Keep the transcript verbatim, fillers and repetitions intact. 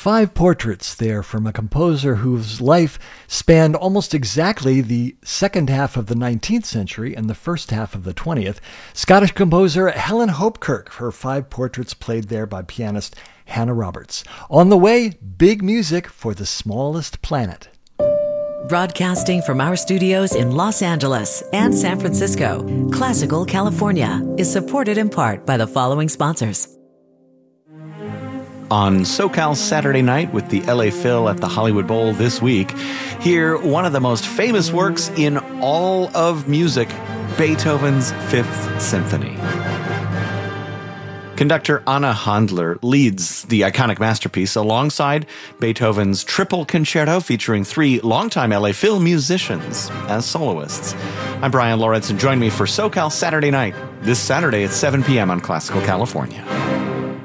Five portraits there from a composer whose life spanned almost exactly the second half of the nineteenth century and the first half of the twentieth. Scottish composer Helen Hopkirk, her five portraits played there by pianist Hannah Roberts. On the way, big music for the smallest planet. Broadcasting from our studios in Los Angeles and San Francisco, Classical California is supported in part by the following sponsors. On SoCal Saturday Night with the L A Phil at the Hollywood Bowl this week, hear one of the most famous works in all of music, Beethoven's Fifth Symphony. Conductor Anna Handler leads the iconic masterpiece alongside Beethoven's Triple Concerto featuring three longtime L A Phil musicians as soloists. I'm Brian Lawrence, and join me for SoCal Saturday Night this Saturday at seven p.m. on Classical California.